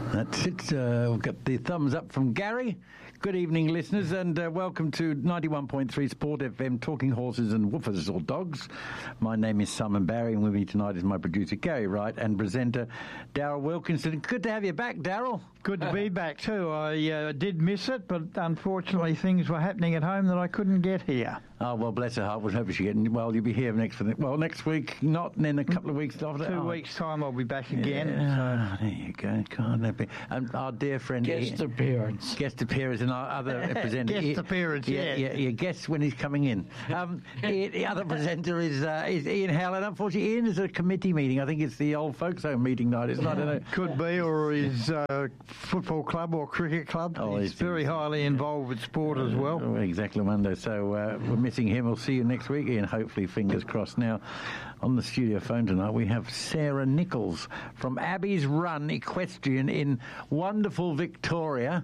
That's it. We've got the thumbs up from Gary. Good evening, listeners, and welcome to 91.3 Sport FM, talking horses and woofers or dogs. My name is Simon Barry, and with me tonight is my producer, Gary Wright, and presenter, Daryl Wilkinson. Good to have you back, Daryl. Good to be back, too. I did miss it, but unfortunately things were happening at home that I couldn't get here. Oh, well, bless her heart. We'll hope she gets... Well, you'll be here next week, not, and then a couple of weeks after. 2 weeks' time I'll be back again. Yeah, so. There you go. Can't that be? And our dear friend... Guest appearance, and our other presenter... Guest appearance, yeah. Guess when he's coming in. The other presenter is Ian Howell, and unfortunately Ian is at a committee meeting. I think it's the old folks home meeting night. It's not, I don't know. Could be, or his football club or cricket club. Oh, he's very highly involved with sport as well. Exactly, Monday. So we're missing him. We'll see you next week, Ian, hopefully, fingers crossed. Now, on the studio phone tonight, we have Sarah Nichols from Abbey's Run Equestrian in wonderful Victoria.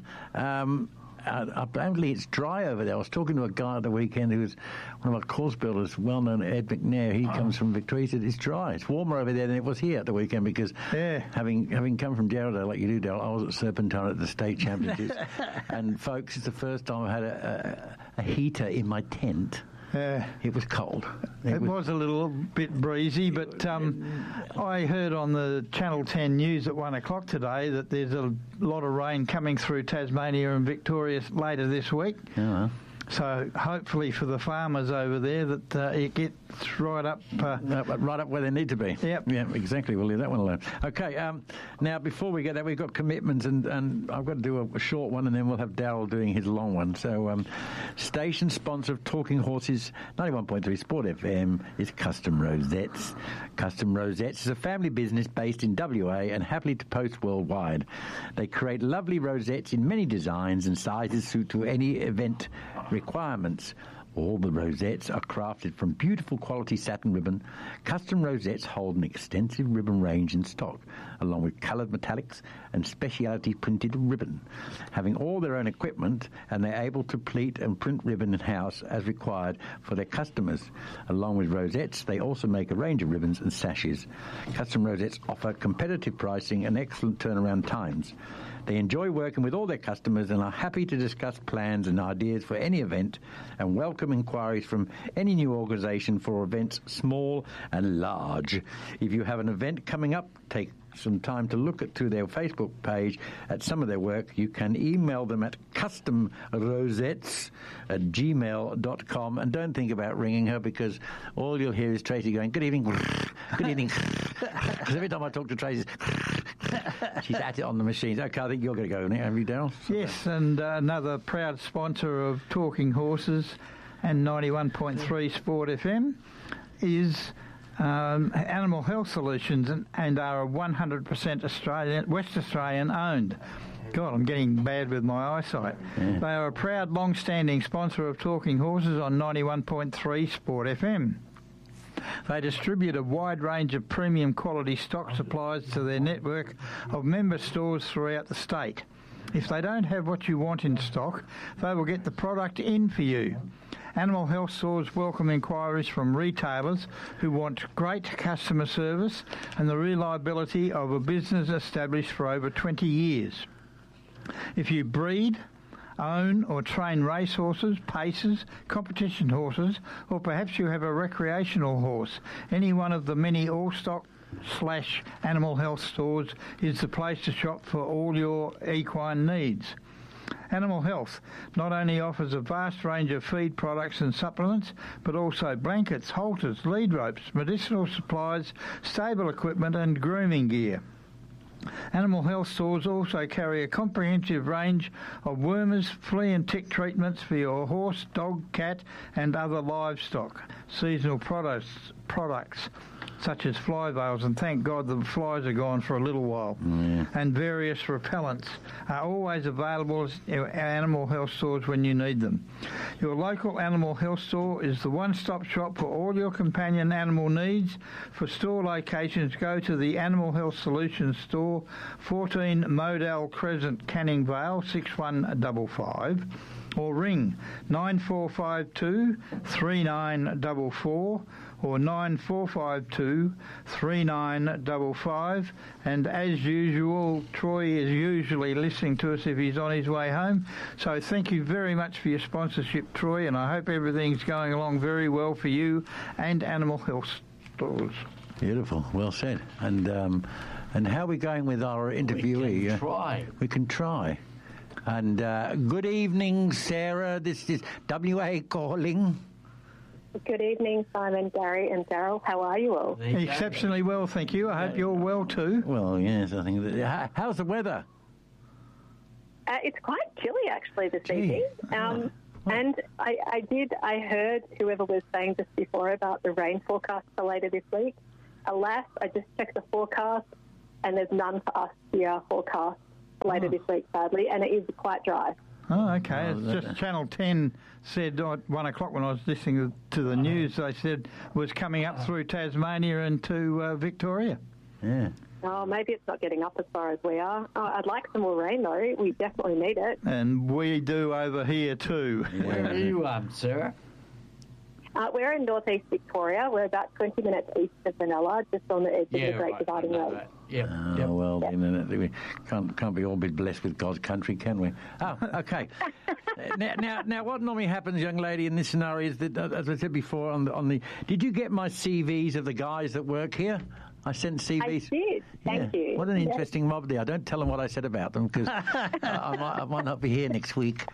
Apparently it's dry over there. I was talking to a guy at the weekend who was one of our course builders, well-known Ed McNair. He comes from Victoria. He said it's dry. It's warmer over there than it was here at the weekend because having come from Jarrahdale like you do, Dale, I was at Serpentine at the state championships. And, folks, it's the first time I've had a heater in my tent. It was cold. It was a little bit breezy, but I heard on the Channel 10 news at 1 o'clock today that there's a lot of rain coming through Tasmania and Victoria later this week. Oh, so hopefully for the farmers over there that it gets right up where they need to be. Yep. Yeah, exactly. We'll leave that one alone. Okay, now before we get there, we've got commitments, and I've got to do a short one, and then we'll have Daryl doing his long one. So station sponsor of Talking Horses 91.3 Sport FM is Custom Rosettes. Custom Rosettes is a family business based in WA and happily to post worldwide. They create lovely rosettes in many designs and sizes suit to any event requirements. All the rosettes are crafted from beautiful quality satin ribbon. Custom rosettes hold an extensive ribbon range in stock, along with coloured metallics and speciality printed ribbon. Having all their own equipment, and they're able to pleat and print ribbon in-house as required for their customers. Along with rosettes, they also make a range of ribbons and sashes. Custom rosettes offer competitive pricing and excellent turnaround times. They enjoy working with all their customers and are happy to discuss plans and ideas for any event and welcome inquiries from any new organisation for events small and large. If you have an event coming up, take some time to look to their Facebook page at some of their work. You can email them at customrosettes@gmail.com, and don't think about ringing her because all you'll hear is Tracy going, good evening, good evening. Because every time I talk to Tracy, she's at it on the machines. Okay, I think you're going to go, have you, Daryl? Yes, and another proud sponsor of Talking Horses and 91.3 Sport FM is Animal Health Solutions, and are 100% West Australian owned. God, I'm getting bad with my eyesight. Yeah. They are a proud, long-standing sponsor of Talking Horses on 91.3 Sport FM. They distribute a wide range of premium quality stock supplies to their network of member stores throughout the state. If they don't have what you want in stock, they will get the product in for you. Animal Health Stores welcome inquiries from retailers who want great customer service and the reliability of a business established for over 20 years. If you breed, own or train racehorses, paces, competition horses, or perhaps you have a recreational horse, any one of the many all-stock/animal health stores is the place to shop for all your equine needs. Animal Health not only offers a vast range of feed products and supplements, but also blankets, halters, lead ropes, medicinal supplies, stable equipment and grooming gear. Animal Health Stores also carry a comprehensive range of wormers, flea and tick treatments for your horse, dog, cat and other livestock. Seasonal products such as fly veils, and thank God the flies are gone for a little while, and various repellents are always available at Animal Health Stores when you need them. Your local Animal Health Store is the one-stop shop for all your companion animal needs. For store locations, go to the Animal Health Solutions Store, 14 Modell Crescent, Canning Vale, 6155, or ring 9452 3944, or 9452 3955. And as usual, Troy is usually listening to us if he's on his way home. So thank you very much for your sponsorship, Troy, and I hope everything's going along very well for you and Animal Health Stores. Beautiful, well said. And how are we going with our interviewee? We can try. And good evening, Sarah. This is WA calling. Good evening, Simon, Gary and Daryl. How are you all? Exceptionally well, thank you. I hope you're well too. Well, yes, I think that. How's the weather? It's quite chilly, actually, this evening. And I heard whoever was saying just before about the rain forecast for later this week. Alas, I just checked the forecast, and there's none for us here forecast later this week, sadly, and it is quite dry. Oh, okay. It's just Channel 10 said at 1 o'clock when I was listening to the news, they said was coming up through Tasmania and to Victoria. Yeah. Oh, maybe it's not getting up as far as we are. Oh, I'd like some more rain, though. We definitely need it. And we do over here, too. Yeah. Where are you, Sarah? We're in northeast Victoria. We're about 20 minutes east of Manila, just on the edge of the Great Dividing Road. Well, you know, we can't be all be blessed with God's country, can we? Oh, okay. now, what normally happens, young lady, in this scenario is that, as I said before, on the, did you get my CVs of the guys that work here? I sent CVs. I did. Thank you. What an interesting mob there. I don't tell them what I said about them because I might not be here next week.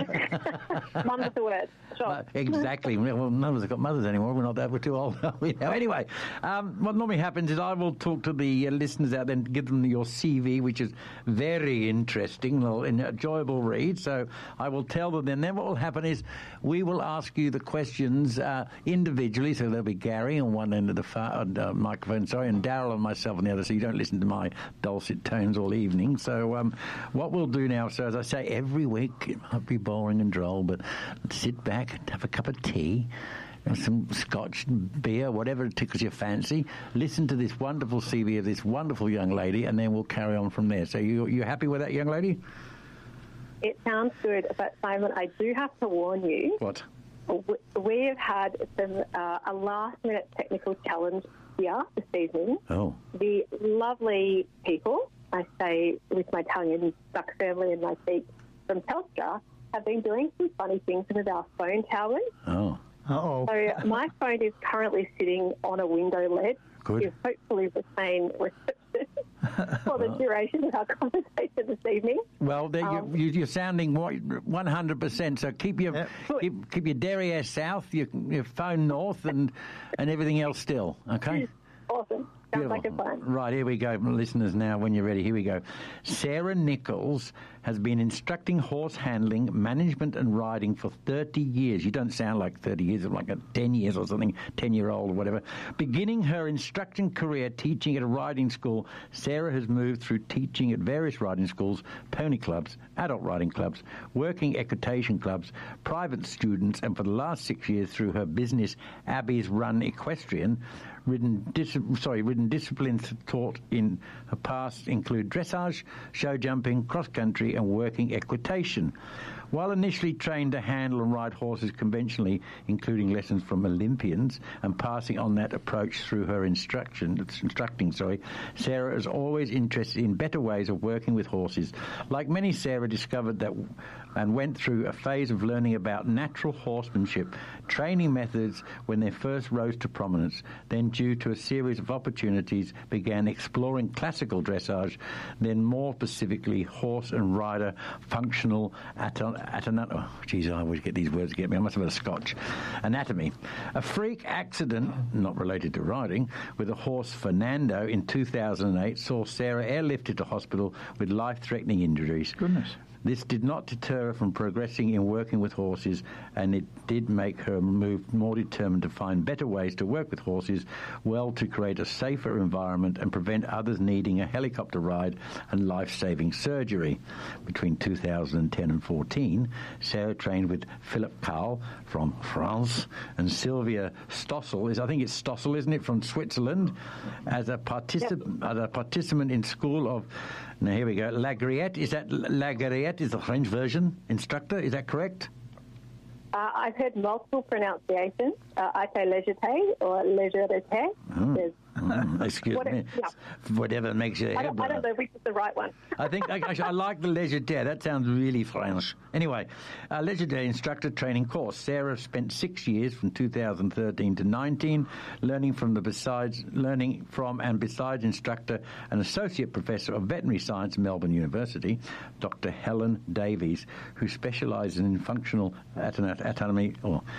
Mum's the word. Sure. Exactly. Well, none of us have got mothers anymore. We're too old. Anyway, what normally happens is I will talk to the listeners out there and give them your CV, which is very interesting, an enjoyable read. So I will tell them. Then what will happen is we will ask you the questions individually. So there'll be Gary on one end of the microphone, and Daryl and myself on the other, so you don't listen to my dulcet tones all evening. So what we'll do now, so as I say, every week, it might be boring and droll, but sit back and have a cup of tea, some scotch, beer, whatever tickles your fancy. Listen to this wonderful CV of this wonderful young lady, and then we'll carry on from there. So you happy with that, young lady? It sounds good, but Simon, I do have to warn you. What? We have had a last-minute technical challenge here this evening. Oh. The lovely people, I say with my tongue and stuck firmly in my feet, from Telstra, have been doing some funny things with our phone towers. Oh. Uh-oh. So my phone is currently sitting on a window ledge. Good. To hopefully retain reception for the duration of our conversation this evening. Well, you're sounding 100%. So keep your derriere south, your phone north, and everything else still. Okay. Awesome. Sounds like a plan. Right, here we go, listeners. Now, when you're ready, here we go. Sarah Nichols has been instructing horse handling, management and riding for 30 years. You don't sound like 30 years, like 10 years or something, 10-year-old or whatever. Beginning her instructing career teaching at a riding school, Sarah has moved through teaching at various riding schools, pony clubs, adult riding clubs, working equitation clubs, private students, and for the last 6 years through her business, Abby's Run Equestrian. Ridden disciplines taught in her past include dressage, show jumping, cross-country and working equitation. While initially trained to handle and ride horses conventionally, including lessons from Olympians, and passing on that approach through her instructing, Sarah is always interested in better ways of working with horses. Like many, Sarah discovered that and went through a phase of learning about natural horsemanship, training methods when they first rose to prominence, then due to a series of opportunities began exploring classical dressage, then more specifically horse and rider functional I always get these words get me. I must have had a scotch. Anatomy. A freak accident, not related to riding, with a horse Fernando in 2008 saw Sarah airlifted to hospital with life-threatening injuries. Goodness. This did not deter her from progressing in working with horses, and it did make her move more determined to find better ways to work with horses, to create a safer environment and prevent others needing a helicopter ride and life-saving surgery. Between 2010 and 14, Sarah trained with Philip Carl from France and Sylvia Stossel, I think it's Stossel, isn't it, from Switzerland, as a participant in school of... Now, here we go. La Griette, is that La Griette is the French version? Instructor, is that correct? I've heard multiple pronunciations. I say légèreté or légèreté. Excuse me. Yeah. Whatever makes your I head don't know which is the right one. I think I like the légèreté. That sounds really French. Anyway, légèreté instructor training course. Sarah spent 6 years from 2013 to 19 learning from and besides instructor and associate professor of veterinary science at Melbourne University, Dr. Helen Davies, who specialises in functional anatomy,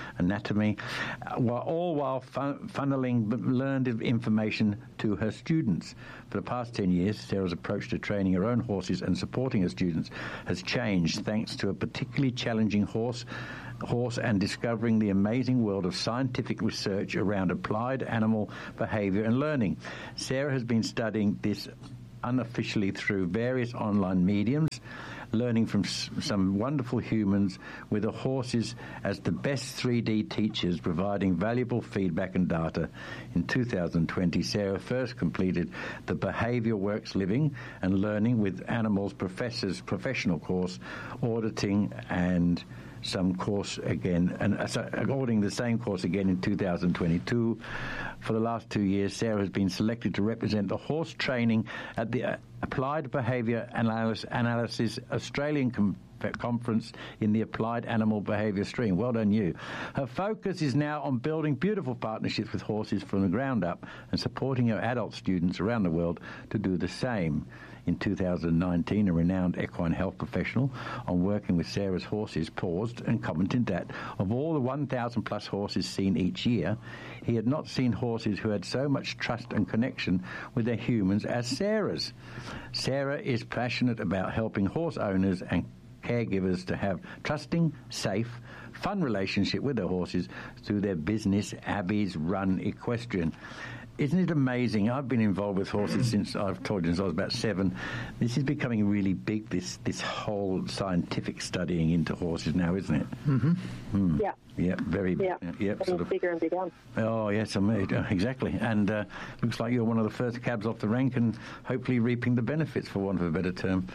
while funneling learned information to her students. For the past 10 years, Sarah's approach to training her own horses and supporting her students has changed thanks to a particularly challenging horse and discovering the amazing world of scientific research around applied animal behaviour and learning. Sarah has been studying this unofficially through various online mediums, learning from some wonderful humans with the horses as the best 3D teachers, providing valuable feedback and data. In 2020, Sarah first completed the Behaviour Works Living and Learning with Animals Professors professional course, auditing and some course again, and auditing the same course again in 2022. For the last 2 years, Sarah has been selected to represent the horse training at the Applied Behaviour Analysis Australian Conference in the Applied Animal Behaviour stream. Well done, you. Her focus is now on building beautiful partnerships with horses from the ground up and supporting her adult students around the world to do the same. In 2019, a renowned equine health professional on working with Sarah's horses paused and commented that of all the 1,000 plus horses seen each year, he had not seen horses who had so much trust and connection with their humans as Sarah's. Sarah is passionate about helping horse owners and caregivers to have trusting, safe, fun relationship with their horses through their business, Abby's Run Equestrian. Isn't it amazing? I've been involved with horses since I've told you since I was about 7. This is becoming really big, this whole scientific studying into horses now, isn't it? Mm-hmm. Mm. Yeah. Yeah, very big. Yeah, Yep, sort of bigger and bigger. Oh, yes, exactly. And looks like you're one of the first cabs off the rank and hopefully reaping the benefits, for want of a better term.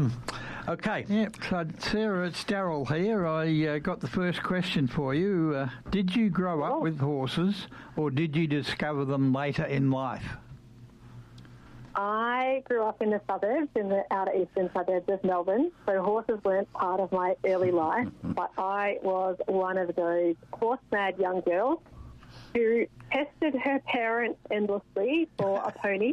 Okay. Yeah, so Sarah, it's Daryl here. I got the first question for you. Did you grow up with horses or did you discover them later in life? I grew up in the suburbs, in the outer eastern suburbs of Melbourne, so horses weren't part of my early life, but I was one of those horse-mad young girls who pestered her parents endlessly for a pony.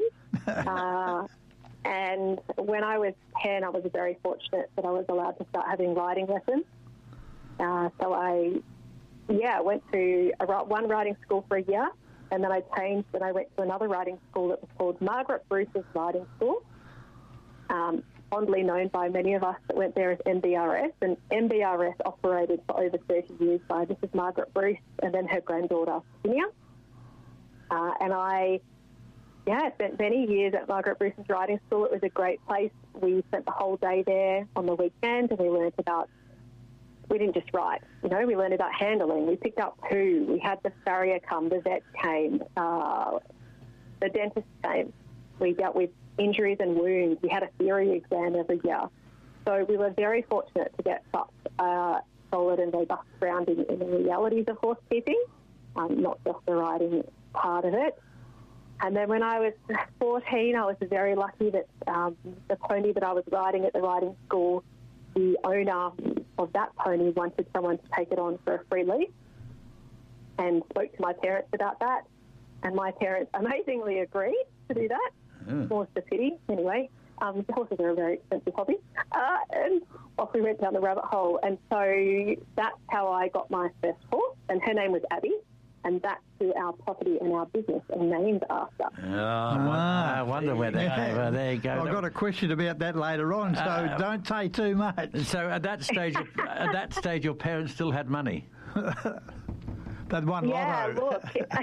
And when I was 10, I was very fortunate that I was allowed to start having riding lessons. So I went to one riding school for a year, and then I changed and I went to another riding school that was called Margaret Bruce's Riding School, fondly known by many of us that went there as MBRS. And MBRS operated for over 30 years by Mrs. Margaret Bruce and then her granddaughter, Virginia. And I spent many years at Margaret Bruce's Riding School. It was a great place. We spent the whole day there on the weekend and we didn't just ride, we learned about handling. We picked up poo. We had the farrier come, the vet came, the dentist came. We dealt with injuries and wounds. We had a theory exam every year. So we were very fortunate to get such solid and robust grounding in the realities of horse keeping, not just the riding part of it. And then when I was 14, I was very lucky that the pony that I was riding at the riding school, the owner of that pony wanted someone to take it on for a free lease and spoke to my parents about that. And my parents amazingly agreed to do that. More's the pity. Anyway, horses are a very expensive hobby. And off we went down the rabbit hole. And so that's how I got my first horse. And her name was Abby. And that's who our property and our business are named after. I wonder where they came. Well, there you go. I've got a question about that later on, so don't say too much. So at that stage, your parents still had money. They'd won lotto.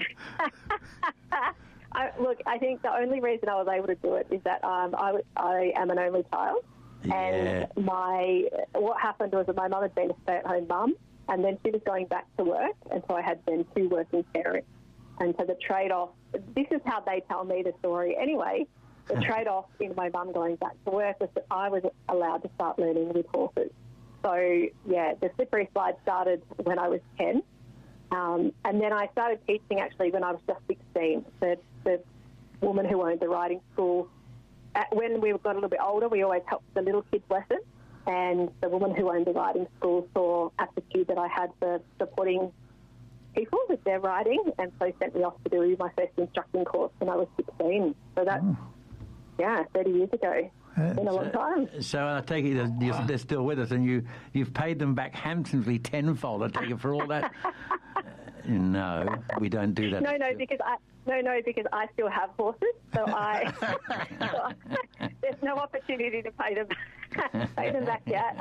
Look, I think the only reason I was able to do it is that I am an only child, and what happened was that my mum had been a stay-at-home mum. And then she was going back to work, and so I had then 2 working parents. And so the trade-off, this is how they tell me the story anyway, the trade-off in my mum going back to work was that I was allowed to start learning with horses. So, yeah, the slippery slide started when I was 10. And then I started teaching actually when I was just 16. The woman who owned the riding school, when we got a little bit older, we always helped the little kids' lesson. And the woman who owned the riding school saw aptitude that I had for supporting people with their riding, and so sent me off to do my first instructing course when I was 16. So that's, 30 years ago. It's been a long time. So I take it they're still with us, and you've paid them back handsomely tenfold. I take it for all that. No, we don't do that. No, because I still have horses, so there's no opportunity to pay them back yet.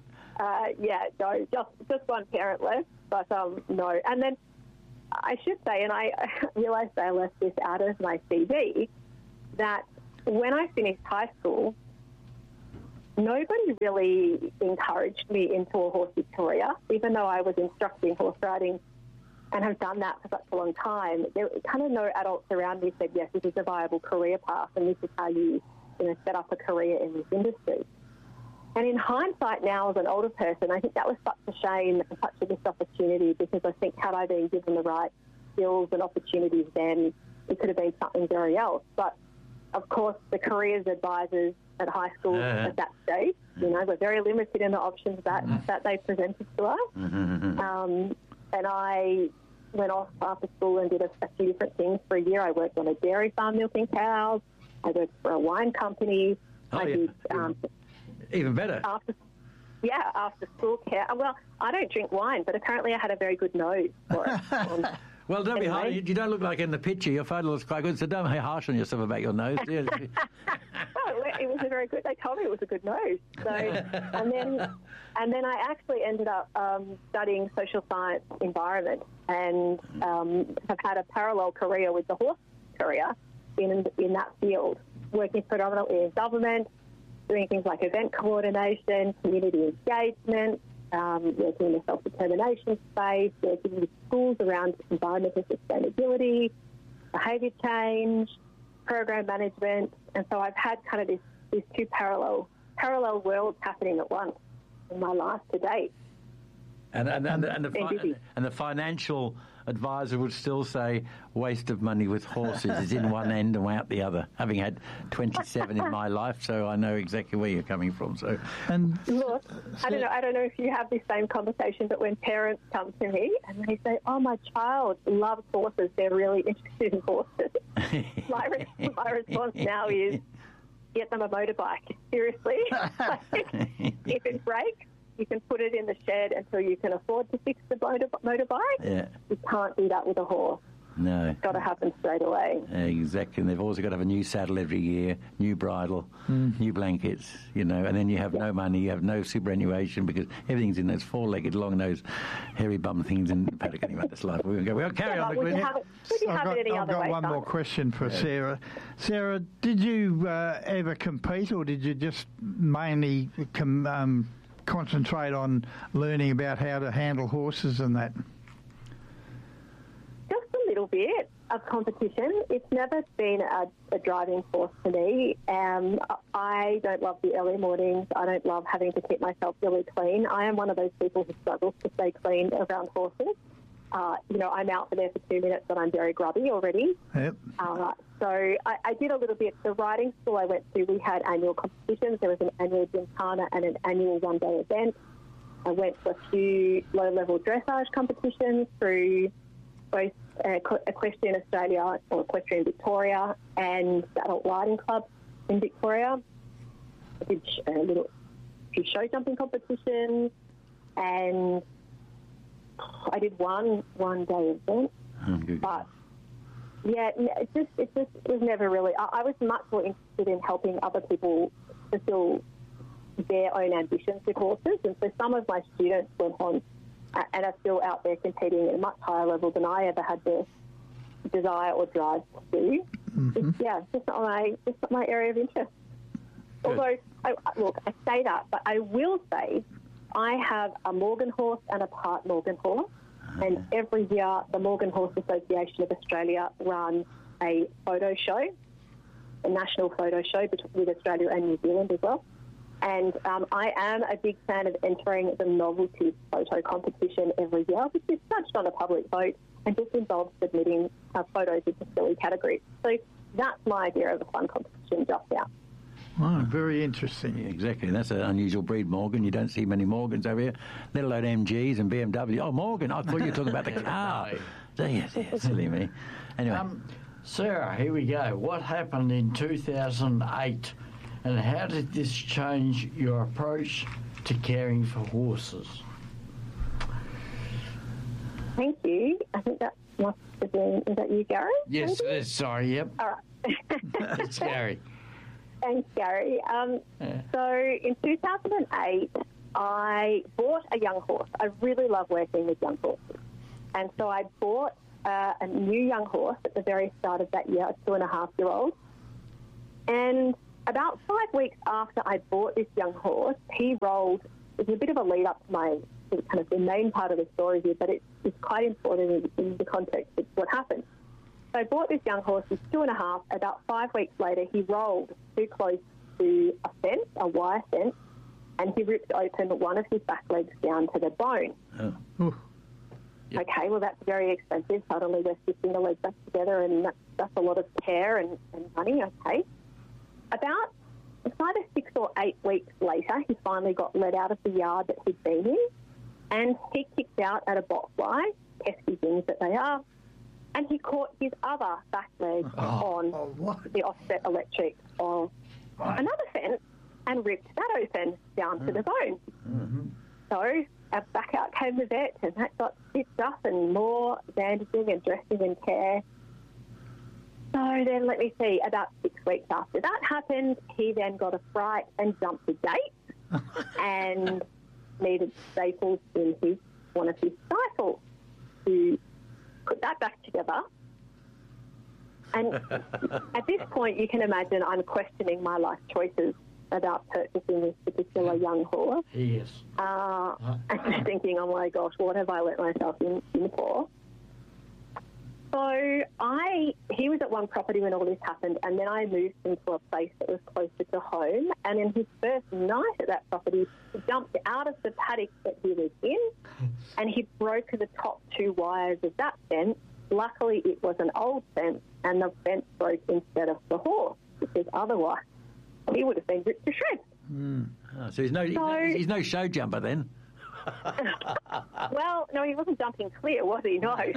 Just one parent left, but no. And then I should say, and I realised I left this out of my CV, that when I finished high school, nobody really encouraged me into a horse's career, even though I was instructing horse riding and have done that for such a long time. There were kind of no adults around me said, yes, this is a viable career path and this is how you set up a career in this industry. And in hindsight now, as an older person, I think that was such a shame and such a missed opportunity, because I think had I been given the right skills and opportunities then, it could have been something very else. But, of course, the careers advisors at high school at that stage, were very limited in the options that they presented to us. And I went off after school and did a few different things for a year. I worked on a dairy farm milking cows. I worked for a wine company. Did even better. After school care. Well, I don't drink wine, but apparently I had a very good nose for it. Well, don't be hard. You don't look like in the picture. Your photo looks quite good, so don't be harsh on yourself about your nose. Well, it was a very good. They told me it was a good nose. So, and then I actually ended up studying social science environment, and have had a parallel career with the horse career in that field, working predominantly in government, doing things like event coordination, community engagement. Working in the self-determination space, working with schools around environmental sustainability, behaviour change, program management, and so I've had kind of these two parallel worlds happening at once in my life to date. And the financial advisor would still say waste of money with horses is in one end and out the other. Having had 27 in my life, so I know exactly where you're coming from. So, and look, I don't know if you have this same conversation, but when parents come to me and they say, "Oh, my child loves horses; they're really interested in horses," my response now is, "Get them a motorbike. Seriously, if it breaks, you can put it in the shed until you can afford to fix the motorbike. Yeah. You can't do that with a horse. No. It's got to happen straight away." Exactly. And they've also got to have a new saddle every year, new bridle, new blankets, and then you have no money, you have no superannuation because everything's in those four-legged, long-nosed, hairy bum things in the paddock. Anyway, that's life. We'll carry on. Would you have it any other way? I've got one more question for Sarah. Sarah, did you ever compete, or did you just mainly concentrate on learning about how to handle horses and that? Just a little bit of competition. It's never been a driving force for me. I don't love the early mornings. I don't love having to keep myself really clean. I am one of those people who struggles to stay clean around horses. I'm out there for 2 minutes and I'm very grubby already. Yep. So I did a little bit. The riding school I went to, we had annual competitions. There was an annual gymkhana and an annual one-day event. I went to a few low-level dressage competitions through both Equestrian Australia or Equestrian Victoria and the Adult Riding Club in Victoria. I did a few show jumping competitions, and I did one day event. But yeah, it was never really. I was much more interested in helping other people fulfill their own ambitions with horses, and so some of my students went on and are still out there competing at a much higher level than I ever had the desire or drive to do. It's just not my area of interest. Good. Although, I say that, but I will say I have a Morgan horse and a part Morgan horse, and every year the Morgan Horse Association of Australia runs a photo show, a national photo show with Australia and New Zealand as well. And I am a big fan of entering the novelty photo competition every year, which is judged on a public vote and just involves submitting photos into silly categories. So that's my idea of a fun competition just now. Oh, very interesting. Yeah, exactly. That's an unusual breed, Morgan. You don't see many Morgans over here, let alone MGs and BMW. Oh, Morgan, I thought you were talking about the car. Yeah, silly me. Anyway. Sarah, here we go. What happened in 2008 and how did this change your approach to caring for horses? Thank you. I think that must have been, is that you, Gary? Yes, sorry, yep. All right. It's Gary. Thanks, Gary. So in 2008, I bought a young horse. I really love working with young horses. And so I bought a new young horse at the very start of that year, a 2.5-year-old. And about 5 weeks after I bought this young horse, he rolled. It's a bit of a lead up to my kind of the main part of the story here, but it's quite important in the context of what happened. So I bought this young horse, he's 2.5. About 5 weeks later, he rolled too close to a fence, a wire fence, and he ripped open one of his back legs down to the bone. Oh. Yep. Okay, well, that's very expensive. Suddenly we're stitching the legs back together, and that's a lot of care and money, okay. About, it's either 6 or 8 weeks later, he finally got let out of the yard that he'd been in, and he kicked out at a botfly, pesky things that they are, and he caught his other back leg on the offset electric of another fence and ripped that open down to the bone. Mm-hmm. So back out came the vet, and that got stitched up and more bandaging and dressing and care. So then, let me see, about 6 weeks after that happened, he then got a fright and jumped the gate and needed staples in one of his stifles to put that back together. And at this point, you can imagine I'm questioning my life choices about purchasing this particular young horse. Yes. And just thinking, oh my gosh, what have I let myself in for? So he was at one property when all this happened, and then I moved him to a place that was closer to home. And in his first night at that property, he jumped out of the paddock that he was in, and he broke the top 2 wires of that fence. Luckily, it was an old fence, and the fence broke instead of the horse, because otherwise he would have been ripped to shreds. Oh, so he's no show jumper then? Well, no, he wasn't jumping clear, was he? No.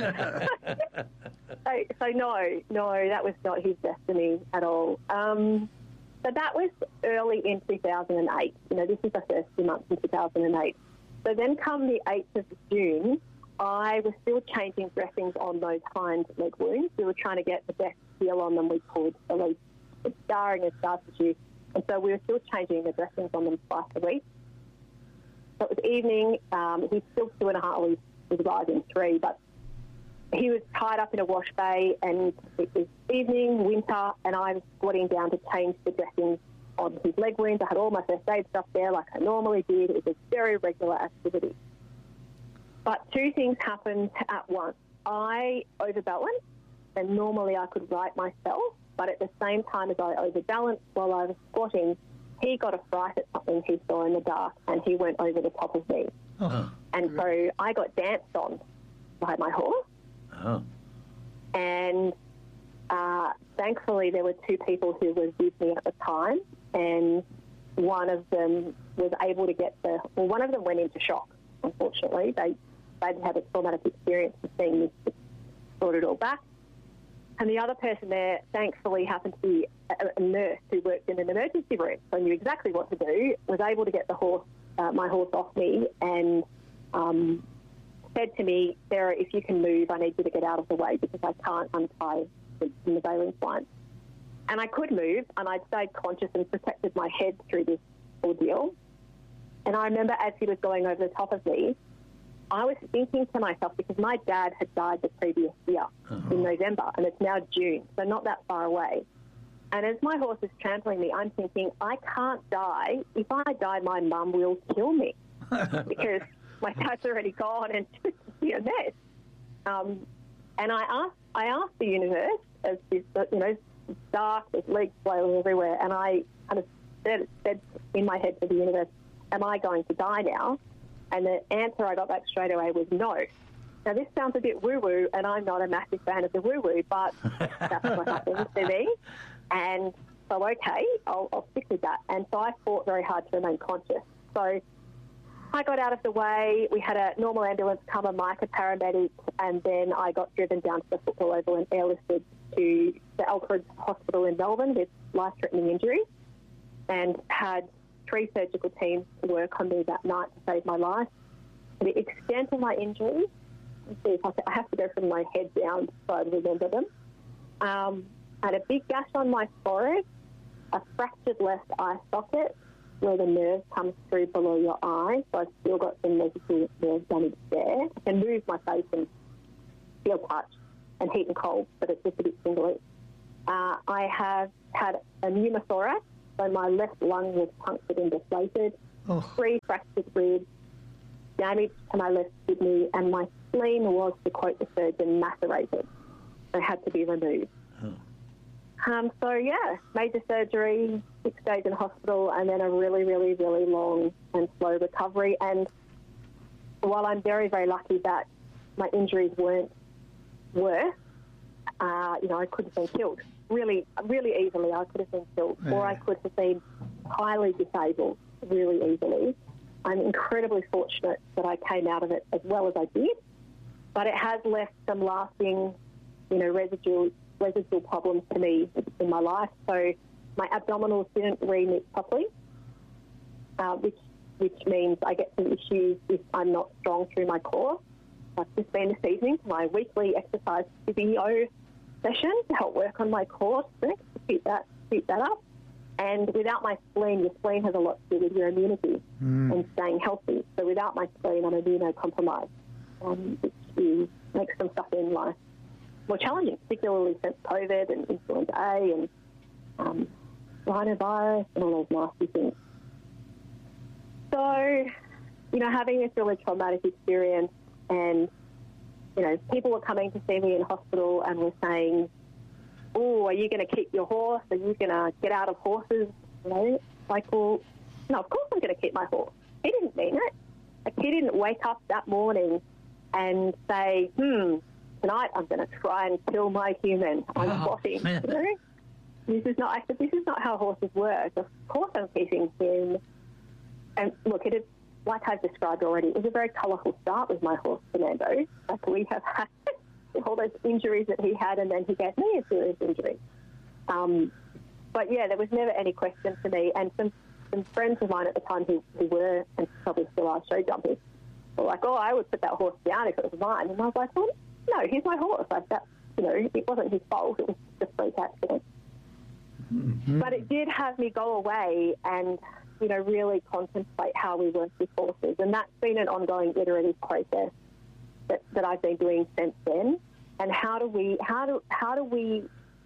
So no, that was not his destiny at all. So that was early in 2008. This is the first 2 months in 2008. So then come the 8th of June, I was still changing dressings on those hind leg wounds. We were trying to get the best feel on them we could, at least scarring and scar tissue. And so we were still changing the dressings on them twice a week. So it was evening. He's still 2.5. He was rising 3, but he was tied up in a wash bay, and it was evening, winter, and I was squatting down to change the dressings on his leg wounds. I had all my first aid stuff there like I normally did. It was a very regular activity. But 2 things happened at once. I overbalanced, and normally I could right myself, but at the same time as I overbalanced while I was squatting, he got a fright at something he saw in the dark, and he went over the top of me. And so I got danced on by my horse. And thankfully there were 2 people who were with me at the time, and one of them was able to one of them went into shock, unfortunately. They'd had a traumatic experience of seeing this brought it all back. And the other person there, thankfully, happened to be a nurse who worked in an emergency room, so knew exactly what to do, was able to get my horse off me, and said to me, Sarah, if you can move, I need you to get out of the way because I can't untie the baling twine. And I could move, and I'd stayed conscious and protected my head through this ordeal. And I remember as he was going over the top of me, I was thinking to myself, because my dad had died the previous year in November, and it's now June, so not that far away. And as my horse is trampling me, I'm thinking, I can't die. If I die, my mum will kill me because my dad's already gone and it's be a mess. And I asked the universe, as this, dark, there's legs flailing everywhere, and I kind of said in my head to the universe, am I going to die now? And the answer I got back straight away was no. Now, this sounds a bit woo-woo, and I'm not a massive fan of the woo-woo, but that's what happens to me. And so, okay, I'll stick with that. And so I fought very hard to remain conscious. So I got out of the way. We had a normal ambulance come, a Micah paramedic, and then I got driven down to the football oval and airlifted to the Alfred Hospital in Melbourne with life-threatening injuries, and had 3 surgical teams work on me that night to save my life. The extent of my injuries, let's see if I have to go from my head down so I remember them. I had a big gash on my forehead, a fractured left eye socket where the nerve comes through below your eye, so I've still got some negative nerve damage there. I can move my face and feel touch and heat and cold, but it's just a bit tingly. I have had a pneumothorax, so my left lung was punctured and deflated, 3 fractured ribs, damage to my left kidney, and my spleen was, to quote the surgeon, macerated. So it had to be removed. So, yeah, major surgery, 6 days in hospital, and then a really, really, really long and slow recovery. And while I'm very, very lucky that my injuries weren't worse, I could have been killed really, really easily. I could have been killed, or I could have been highly disabled really easily. I'm incredibly fortunate that I came out of it as well as I did, but it has left some lasting, residual problems to me in my life. So my abdominals didn't remix properly, which means I get some issues if I'm not strong through my core. I've just been this evening to my weekly exercise physio session to help work on my core strength to keep that up. And without my spleen, your spleen has a lot to do with your immunity and staying healthy. So without my spleen, I'm immunocompromised, which makes some stuff in life more challenging, particularly since COVID and influenza A and rhinovirus and all those nasty things. So, having this really traumatic experience, and, people were coming to see me in hospital and were saying, oh, are you going to keep your horse? Are you going to get out of horses? Like, well, no, of course I'm going to keep my horse. He didn't mean it. Like, he didn't wake up that morning and say, tonight I'm going to try and kill my human. I'm plotting. This is not how horses work. Of course I'm keeping him. And look, it is, like I've described already, it was a very colourful start with my horse, Fernando. Like, we have had all those injuries that he had, and then he gave me a serious injury. But yeah, there was never any question to me. And some friends of mine at the time who were, and probably still are, show jumpers, were like, oh, I would put that horse down if it was mine. And I was like, well, no, he's my horse. Like, that, it wasn't his fault. It was just a freak accident. Mm-hmm. But it did have me go away and, really contemplate how we work with horses. And that's been an ongoing iterative process that I've been doing since then. And how do we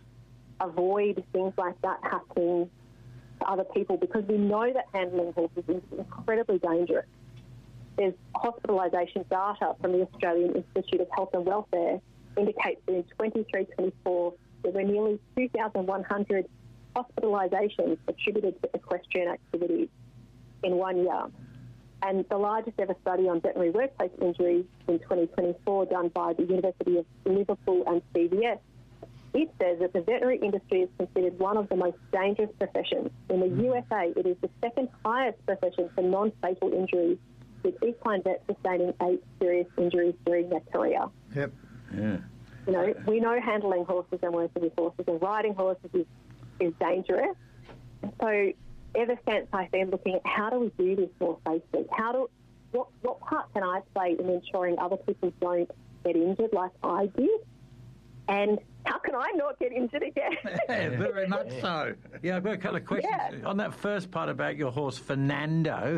avoid things like that happening to other people? Because we know that handling horses is incredibly dangerous. There's hospitalisation data from the Australian Institute of Health and Welfare indicates that in 23-24 there were nearly 2,100 hospitalisations attributed to equestrian activities in 1 year. And the largest ever study on veterinary workplace injuries in 2024 done by the University of Liverpool and CBS, it says that the veterinary industry is considered one of the most dangerous professions. In the USA, it is the second highest profession for non-fatal injuries, with equine vets sustaining 8 serious injuries during their career. Yep. Yeah. We know handling horses and working with horses and riding horses is dangerous. So ever since I've been looking at how do we do this more safely, what part can I play in ensuring other people don't get injured like I did, and how can I not get injured again? Yeah, very much so. Yeah, I've got a couple of questions. Yeah. On that first part about your horse, Fernando.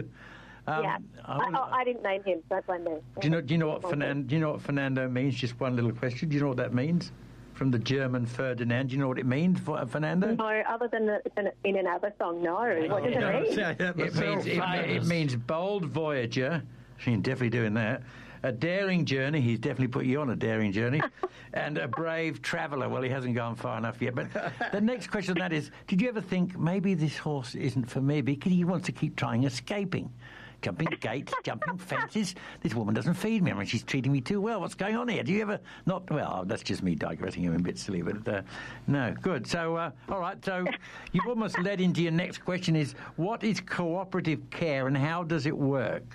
I didn't name him. Don't blame me. Do you know what Fernando means? Just one little question. Do you know what that means? From the German Ferdinand. Do you know what it means for Fernando? No, other than in an ABBA song, no. What does it mean? It means bold voyager. She's definitely doing that. a daring journey. He's definitely put you on a daring journey. And a brave traveller. Well, he hasn't gone far enough yet. But the next question on that is, did you ever think maybe this horse isn't for me because he wants to keep trying escaping? Jumping gates, jumping fences. This woman doesn't feed me. I mean, she's treating me too well. What's going on here? Do you ever not? Well, that's just me digressing. I'm a bit silly, but no, good. So, all right. So, you've almost led into your next question: is what is cooperative care and how does it work?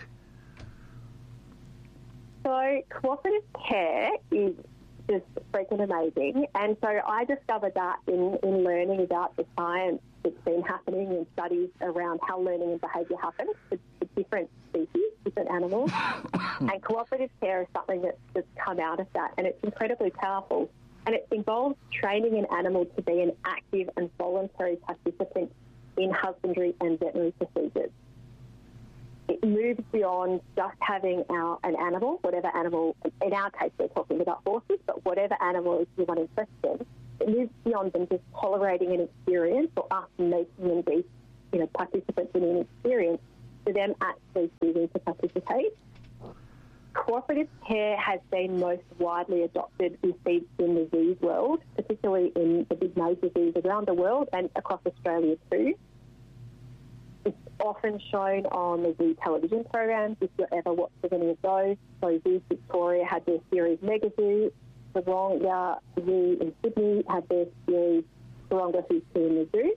So, cooperative care is just freaking amazing, and so I discovered that in learning about the science that's been happening in studies around how learning and behaviour happens for different species, different animals. And cooperative care is something that's come out of that, and it's incredibly powerful. And it involves training an animal to be an active and voluntary participant in husbandry and veterinary procedures. It moves beyond just having an animal, whatever animal, in our case we're talking about horses, but whatever animal is the one in question, it moves beyond them just tolerating an experience or us making them be, participants in an experience, to them actually choosing to participate. Cooperative care has been most widely adopted, we see, in the zoos world, particularly in the big major zoos around the world and across Australia too. It's often shown on the zoo television programs, if you ever watched any of those. So Zoos Victoria had their series Mega Zoo, the Taronga Zoo in Sydney had their series Taronga Who's Two in the Zoo.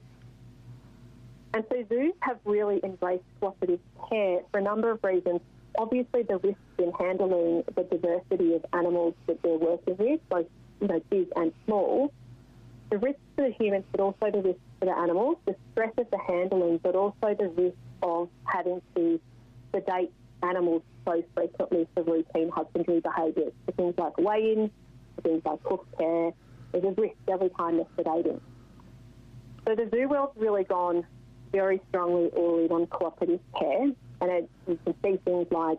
And so zoos have really embraced cooperative care for a number of reasons. Obviously, the risks in handling the diversity of animals that they're working with, both big and small, the risks for the humans, but also the risks for the animals, the stress of the handling, but also the risk of having to sedate animals so frequently for routine husbandry behaviours, for things like weigh-ins, for things like hoof care. There's a risk every time they're sedating. So the zoo world's really gone very strongly all in on cooperative care, and you can see things like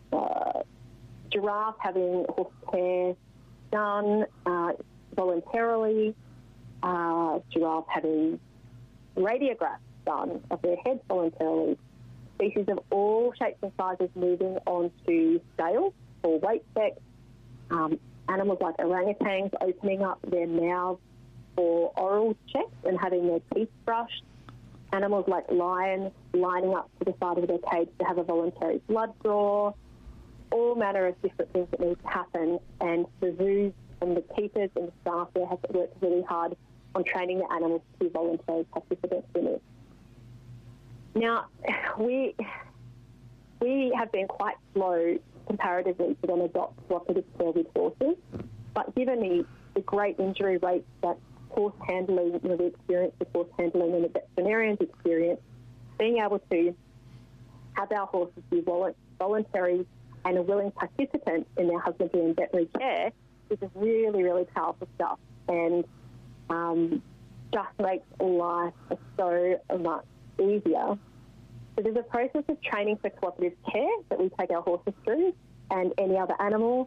giraffe having hoof care done voluntarily, giraffe having radiographs done of their heads voluntarily, species of all shapes and sizes moving onto scales for weight checks, animals like orangutans opening up their mouths for oral checks and having their teeth brushed, animals like lions lining up to the side of their cage to have a voluntary blood draw, all manner of different things that need to happen. And the zoos and the keepers and the staff there have worked really hard on training the animals to be voluntary participants in it. Now, we have been quite slow comparatively to then adopt cooperative care with horses, but given the great injury rates that horse handling, we experience with horse handling and the veterinarians experience, being able to have our horses be voluntary and a willing participant in their husbandry and veterinary care is really, really powerful stuff, and just makes life so much easier. So there's a process of training for cooperative care that we take our horses through and any other animal.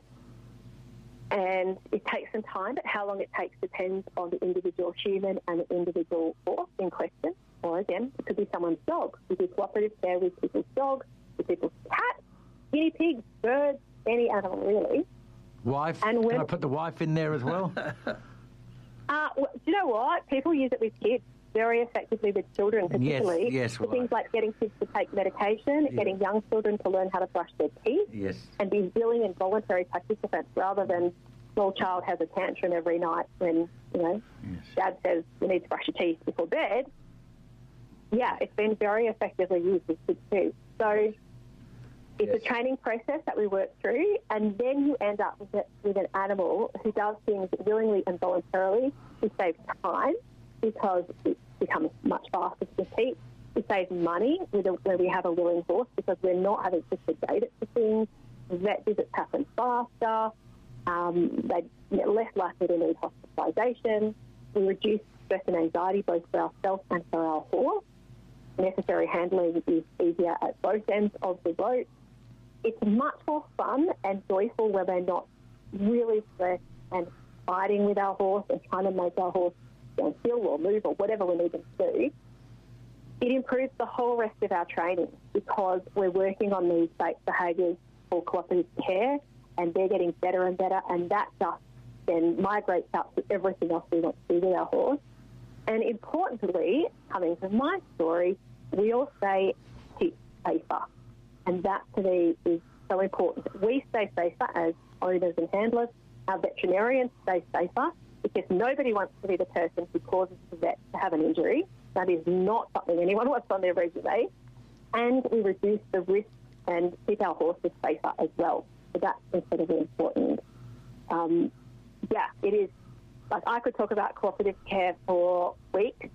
And it takes some time, but how long it takes depends on the individual human and the individual horse in question. Or again, it could be someone's dog. We do cooperative care with people's dogs, with people's cats, guinea pigs, birds, any animal really. Wife? Can I put the wife in there as well? Do you know what? People use it with kids very effectively with children, particularly. Yes, for things like getting kids to take medication, getting young children to learn how to brush their teeth, and be willing and voluntary participants rather than small child has a tantrum every night when, Dad says you need to brush your teeth before bed. Yeah, it's been very effectively used with kids too. So it's a training process that we work through, and then you end up with an animal who does things willingly and voluntarily to save time because it becomes much faster to compete. We save money where we have a willing horse because we're not having to sedate it for things. Vet visits happen faster. They're less likely to need hospitalisation. We reduce stress and anxiety both for ourselves and for our horse. Necessary handling is easier at both ends of the rope. It's much more fun and joyful when we're not really stressed and fighting with our horse and trying to make our horse stand still or move or whatever we need them to do. It improves the whole rest of our training because we're working on these behaviours for cooperative care and they're getting better and better, and that just then migrates out to everything else we want to do with our horse. And importantly, coming from my story, we all say keep safer. And that to me is so important. We stay safer as owners and handlers. Our veterinarians stay safer because nobody wants to be the person who causes the vet to have an injury. That is not something anyone wants on their resume. And we reduce the risk and keep our horses safer as well. So that's incredibly important. It is. Like, I could talk about cooperative care for weeks.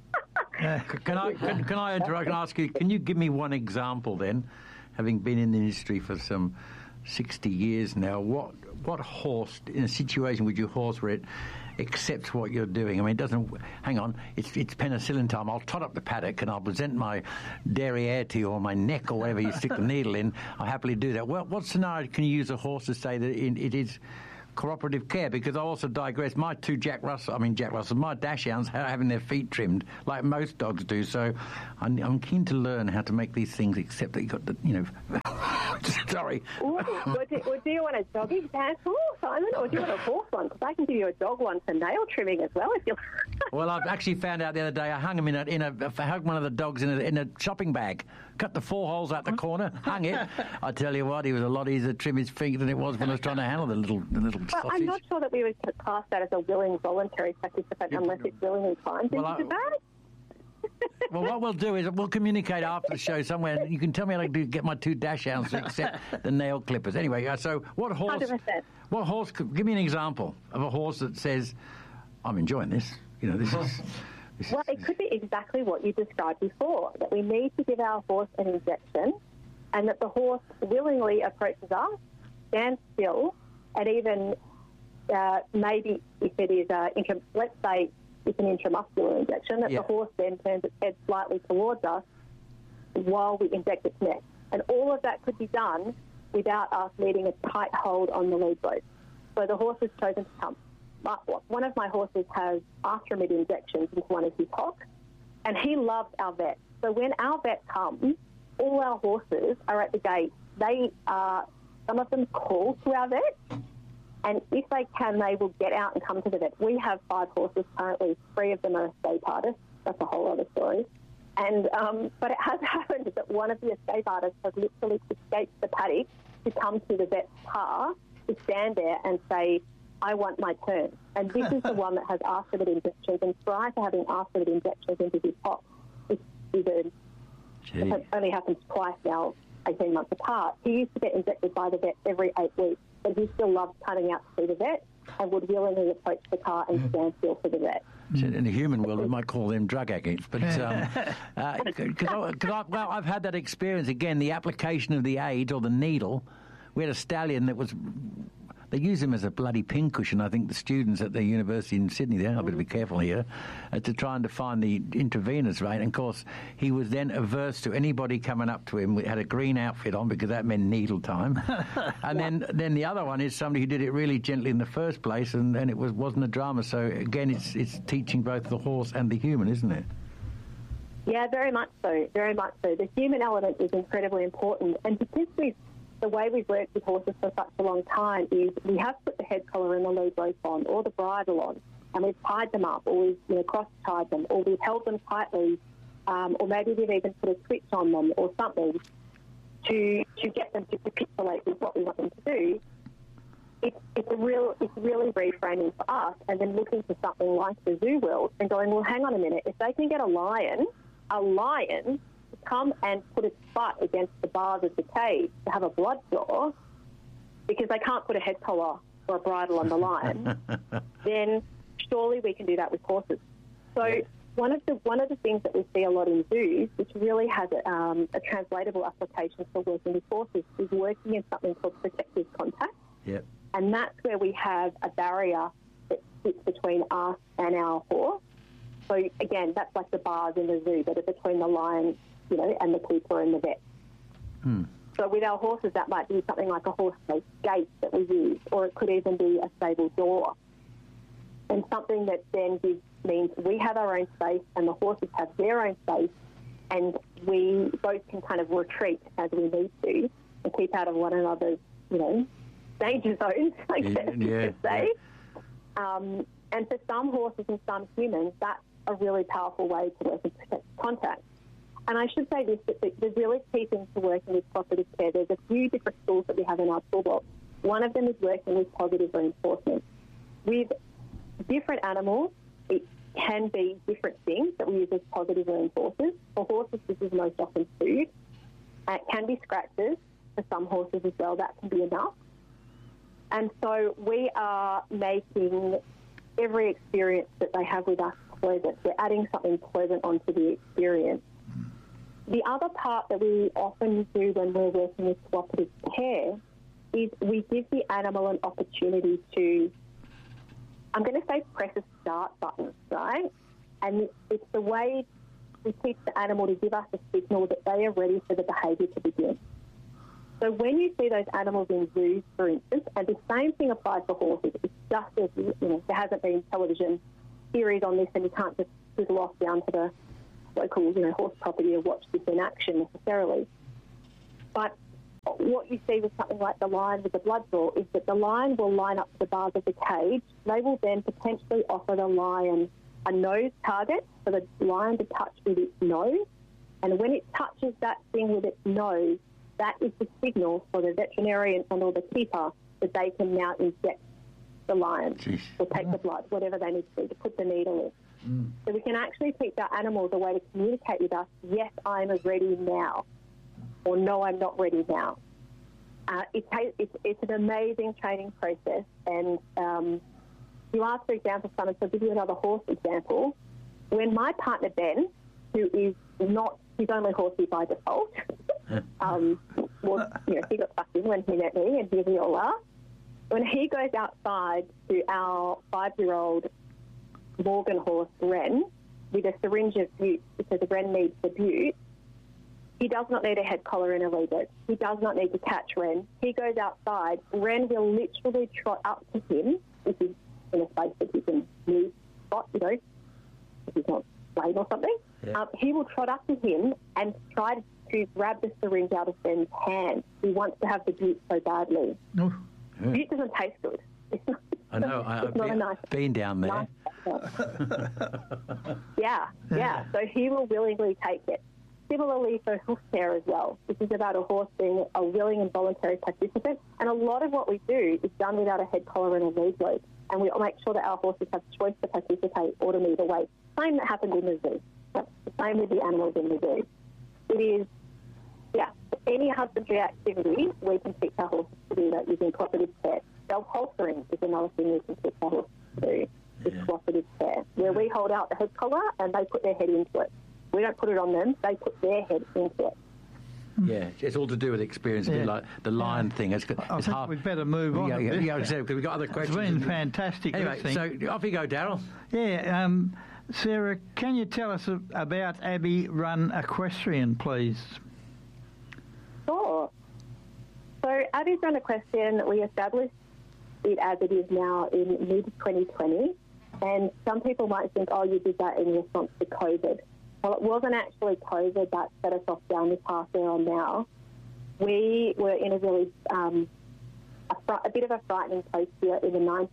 Can I interrupt and ask you, can you give me one example then, having been in the industry for some 60 years now, what horse, in a situation with your horse where it accepts what you're doing? I mean, it doesn't, hang on, it's penicillin time. I'll tot up the paddock and I'll present my derriere to you, or my neck, or whatever you stick the needle in. I'll happily do that. Well, what scenario can you use a horse to say that it is cooperative care? Because I also digress. My two Jack Russells, my dachshunds are having their feet trimmed like most dogs do. So I'm keen to learn how to make these things, except that you got the, sorry. Ooh, do you want a doggy saddle, Simon, or do you want a horse one? Because I can give you a dog one for nail trimming as well if you. Well, I've actually found out the other day. I hung him I hugged one of the dogs in a shopping bag. Cut the 4 holes out the corner, hung it. I tell you what, he was a lot easier to trim his feet than it was when I was trying to handle the little Well, sausage. I'm not sure that we would class that as a willing, voluntary participant unless it's willingly timed. Well, what we'll do is we'll communicate after the show somewhere. You can tell me how to get my 2 dachshunds to accept the nail clippers. Anyway, so what horse? 100%. What horse? Give me an example of a horse that says, "I'm enjoying this." This is. Well, it could be exactly what you described before, that we need to give our horse an injection and that the horse willingly approaches us, stands still, and even maybe if it is, let's say it's an intramuscular injection, that the horse then turns its head slightly towards us while we inject its neck. And all of that could be done without us needing a tight hold on the lead rope. So the horse has chosen to come. One of my horses has Artemis injections into one of his hocks, and he loves our vet. So when our vet comes, all our horses are at the gate. Some of them call to our vet, and if they can, they will get out and come to the vet. We have 5 horses currently. 3 of them are escape artists. That's a whole other story. And but it has happened that one of the escape artists has literally escaped the paddock to come to the vet's car to stand there and say, "I want my turn." And this is the one that has Artemis injections. And prior to having Artemis injections into his hock, it only happens twice now, 18 months apart. He used to get injected by the vet every 8 weeks, but he still loved cutting out to see the vet and would willingly approach the car and stand still for the vet. In the human world, we might call them drug addicts, but I've had that experience again. The application of the aid or the needle. We had a stallion that was. They use him as a bloody pincushion. I think the students at the university in Sydney, there, I've got to be careful here, to try and define the intravenous rate. And of course, he was then averse to anybody coming up to him. We had a green outfit on because that meant needle time. And then the other one is somebody who did it really gently in the first place, and it wasn't a drama. So again, it's teaching both the horse and the human, isn't it? Yeah, very much so. Very much so. The human element is incredibly important, and because the way we've worked with horses for such a long time is we have put the head collar and the lead rope on or the bridle on, and we've tied them up, or we've cross-tied them, or we've held them tightly, or maybe we've even put a switch on them or something to get them to capitulate with what we want them to do. It's really reframing for us, and then looking for something like the zoo world and going, well, hang on a minute, if they can get a lion to come and put its butt against the bars of the cage to have a blood draw, because they can't put a head collar or a bridle on the lion, then surely we can do that with horses. So one of the things that we see a lot in zoos, which really has a translatable application for working with horses, is working in something called protective contact. Yep. And that's where we have a barrier that sits between us and our horse. So again, that's like the bars in the zoo that are between the lion, and the keeper and the vet. So with our horses, that might be something like a horse-based gate that we use, or it could even be a stable door. And something that then means we have our own space and the horses have their own space, and we both can kind of retreat as we need to and keep out of one another's, danger zones, I guess you yeah, could say. And for some horses and some humans, that's a really powerful way to work in protected contact. And I should say this, that the really key thing to working with cooperative care, there's a few different tools that we have in our toolbox. One of them is working with positive reinforcement. With different animals, it can be different things that we use as positive reinforcers. For horses, this is most often food. It can be scratches for some horses as well. That can be enough. And so we are making every experience that they have with us pleasant. We're adding something pleasant onto the experience. The other part that we often do when we're working with cooperative care is we give the animal an opportunity to, I'm going to say press a start button, right? And it's the way we teach the animal to give us a signal that they are ready for the behaviour to begin. So when you see those animals in zoos, for instance, and the same thing applies for horses, it's just as, there hasn't been television series on this and you can't just fizzle off down to the local, horse property or watch this in action necessarily. But what you see with something like the lion with the blood draw is that the lion will line up to the bars of the cage. They will then potentially offer the lion a nose target for the lion to touch with its nose. And when it touches that thing with its nose, that is the signal for the veterinarian and or the keeper that they can now inject the lion or take the blood, whatever they need to do, to put the needle in. So we can actually teach our animals a way to communicate with us, yes, I'm ready now, or no, I'm not ready now. It's an amazing training process. And you asked, for example, Simon, so I'll give you another horse example. When my partner Ben, who is not his only horsey by default, he got stuck in when he met me, and here we all are. When he goes outside to our 5-year-old Morgan horse, Ren, with a syringe of bute, because Ren needs the bute, he does not need a head collar and a lead rope. He does not need to catch Ren. He goes outside. Ren will literally trot up to him, if he's in a space that he can move, if he's not playing or something. Yeah. He will trot up to him and try to grab the syringe out of Ben's hand. He wants to have the bute so badly. Oh. Yeah. Bute doesn't taste good. I know. I've been down there. Yeah. So he will willingly take it. Similarly for hoof care as well. This is about a horse being a willing and voluntary participant. And a lot of what we do is done without a head collar and a lead rope. And we make sure that our horses have choice to participate or to move away. Same that happens in the zoo. That's the same with the animals in the zoo. It is, any husbandry activity, we can teach our horses to do that using cooperative care. Self-holstering is another thing we can teach our horses to do with cooperative care, where we hold out the head collar and they put their head into it. We don't put it on them, they put their head into it. Yeah, it's all to do with experience, a bit like the lion thing. It's I think hard. we'd better move on. Because we've got other questions. It's been fantastic. Anyway, so off you go, Daryl. Yeah, Sarah, can you tell us about Abbey Run Equestrian, please? Sure. So Abbey's Run Equestrian, we established it as it is now in mid-2020, and some people might think, you did that in response to COVID. Well, it wasn't actually COVID that set us off down this path we're on now. We were in a really, a bit of a frightening place here in the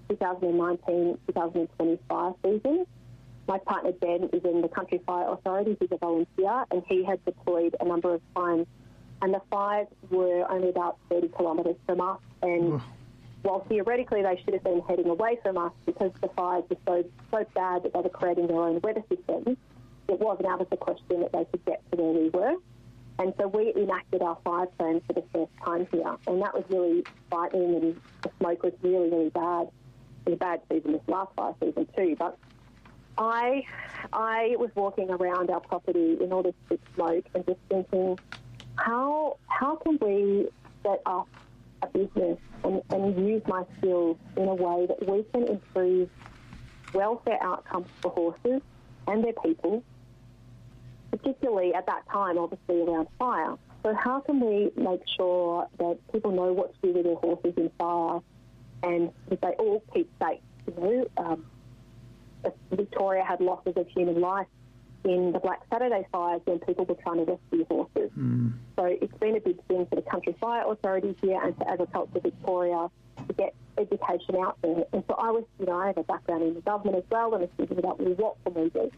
2019-2025 season. My partner Ben is in the Country Fire Authority. He's a volunteer, and he had deployed a number of times. And the fires were only about 30 kilometres from us. And while theoretically they should have been heading away from us because the fires were so bad that they were creating their own weather systems, it wasn't out of the question that they could get to where we were. And so we enacted our fire plan for the first time here. And that was really frightening, and the smoke was really, really bad. It was a bad season this last fire season too. But I was walking around our property in all this big smoke and just thinking, how can we set up a business and use my skills in a way that we can improve welfare outcomes for horses and their people, particularly at that time, obviously, around fire. So how can we make sure that people know what to do with their horses in fire and that they all keep safe? Victoria had losses of human life in the Black Saturday fires when people were trying to rescue horses. So it's been a big thing for the Country Fire Authority here and for Agriculture Victoria to get education out there. And so I have a background in the government as well, and I was thinking about, well, what can we do?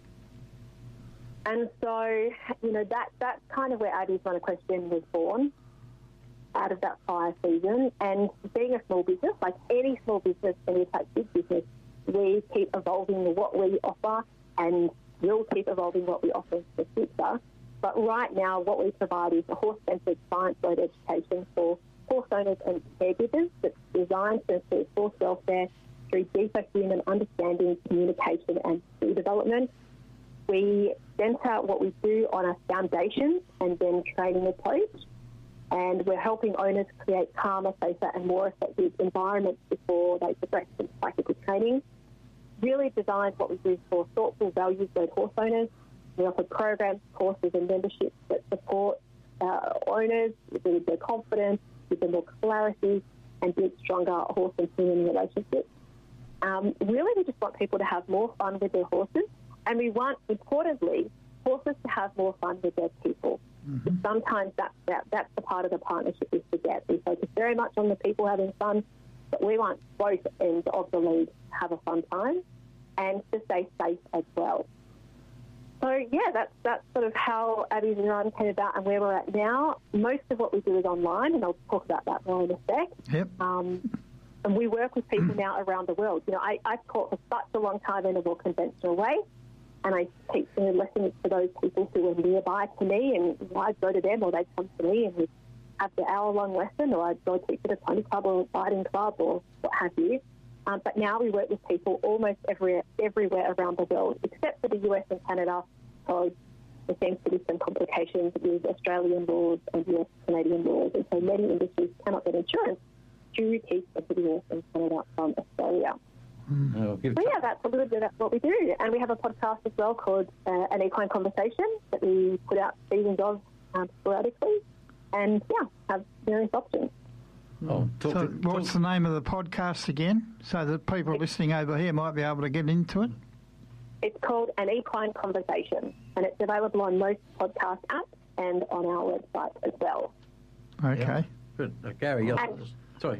And so, that's kind of where Abby's Run Equestrian was born, out of that fire season. And being a small business, like any small business, and you take big business, we keep evolving what we offer, and we'll keep evolving what we offer in the future. But right now, what we provide is a horse-centred, science-led education for horse owners and caregivers that's designed to improve horse welfare through deeper human understanding, communication and skill development. We centre what we do on a foundation and then training approach, and we're helping owners create calmer, safer and more effective environments before they progress to practical training. Really designed what we do for thoughtful, values-led horse owners. We offer programs, courses and memberships that support owners with their confidence, give them more clarity and build stronger horse and human relationships. Really, we just want people to have more fun with their horses, and we want, importantly, horses to have more fun with their people. Mm-hmm. Sometimes that's the part of the partnership we forget. We focus very much on the people having fun, but we want both ends of the lead to have a fun time and to stay safe as well. So, yeah, that's sort of how Abby's Run came about and where we're at now. Most of what we do is online, and I'll talk about that more in a sec. Yep. And we work with people now around the world. I've taught for such a long time in a more conventional way, and I teach lessons to those people who are nearby to me, and I'd go to them or they'd come to me and we'd have the hour-long lesson, or I'd go teach at a pony club or a riding club or what have you. But now we work with people almost everywhere around the world, except for the US and Canada, because there seems to be some complications with Australian laws and US Canadian laws, and so many industries cannot get insurance due to the US and Canada from Australia. So yeah, that's a little bit of what we do. And we have a podcast as well called An Equine Conversation that we put out seasons of sporadically, and have various options. What's the name of the podcast again, so that people listening over here might be able to get into it? It's called An Equine Conversation, and it's available on most podcast apps and on our website as well. Okay. Yeah. Good. Gary, you're... Sorry.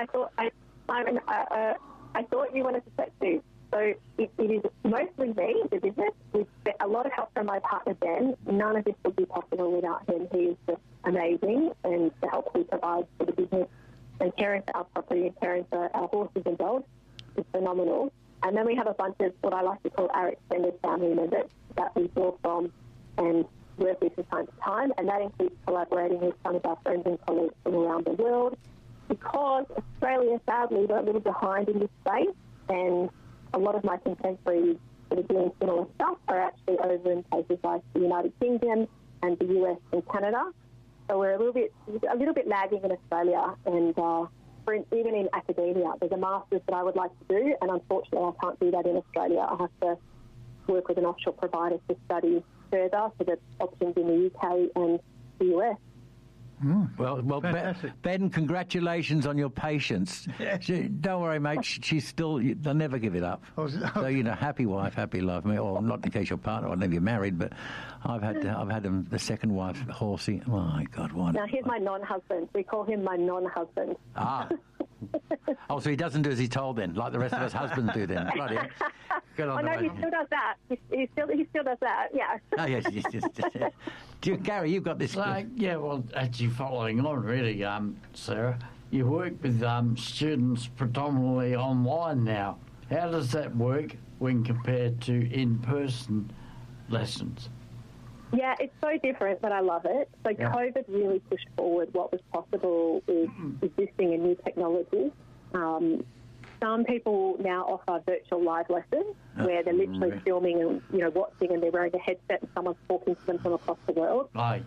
I thought you wanted to say too. So it is mostly me, the business, with a lot of help from my partner Ben. None of this would be possible without him. He is just amazing, and the help he provides for the business and caring for our property and caring for our horses and dogs is phenomenal. And then we have a bunch of what I like to call our extended family members that we draw from and work with from time to time, and that includes collaborating with some of our friends and colleagues from around the world, because Australia, sadly, we're a little behind in this space, and a lot of my contemporaries that are doing similar stuff are actually over in places like the United Kingdom and the US and Canada. So we're a little bit lagging in Australia, and even in academia, there's a master's that I would like to do, and unfortunately I can't do that in Australia. I have to work with an offshore provider to study further, so there's options in the UK and the US. Well, Ben, congratulations on your patience. Don't worry, mate. She's still. They'll never give it up. So happy wife, happy life. Or not in case your partner, or maybe you're married, but I've had the second wife, Horsey. Oh my God, why? Now here's my non-husband. We call him my non-husband. Ah. Oh, so he doesn't do as he's told then, like the rest of us husbands do then. Right, yeah. Good on he still does that. He still does that, yeah. Oh, yes. Gary, you've got this. Actually following on really, Sarah, you work with students predominantly online now. How does that work when compared to in-person lessons? Yeah, it's so different, but I love it. So COVID really pushed forward what was possible with existing and new technology. Some people now offer virtual live lessons where they're literally filming and watching, and they're wearing a headset and someone's talking to them from across the world.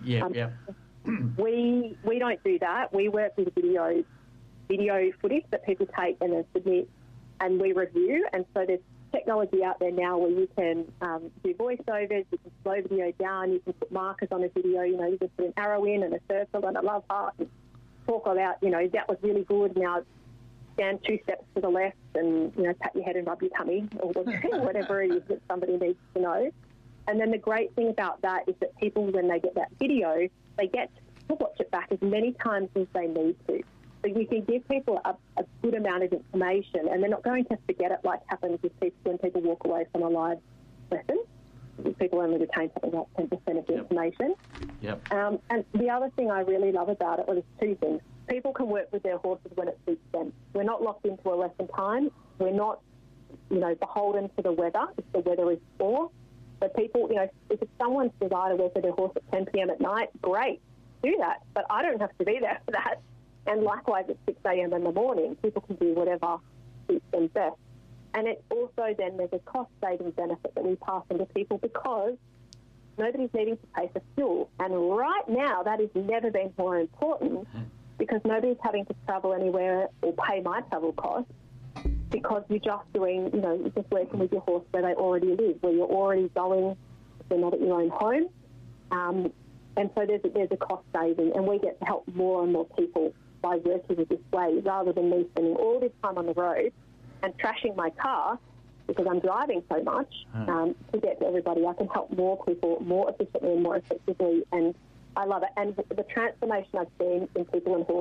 We don't do that. We work with video footage that people take and then submit, and we review. And so there's technology out there now where you can do voiceovers, you can slow video down, you can put markers on a video, you just put an arrow in and a circle and a love heart and talk about, that was really good, now stand 2 steps to the left and, pat your head and rub your tummy or whatever it is that somebody needs to know. And then the great thing about that is that people, when they get that video, they get to watch it back as many times as they need to. So you can give people a good amount of information, and they're not going to forget it like happens with people when people walk away from a live lesson. People only retain something like 10% of the information. Yep. And the other thing I really love about it, well, there's two things. People can work with their horses when it suits them. We're not locked into a lesson time. We're not, beholden to the weather if the weather is poor. So people, if it's someone's desire to work with their horse at 10 p.m. at night, great, do that. But I don't have to be there for that. And likewise at 6 a.m. in the morning, people can do whatever suits them best. And it also then there's a cost-saving benefit that we pass on to people because nobody's needing to pay for fuel. And right now, that has never been more important because nobody's having to travel anywhere or pay my travel costs because you're just doing, you're just working with your horse where they already live, where you're already going if they're not at your own home. And so there's a cost saving, and we get to help more and more people by working with this way rather than me spending all this time on the road and trashing my car because I'm driving so much to get to everybody. I can help more people more efficiently and more effectively, and I love it. And the transformation I've seen in people and horses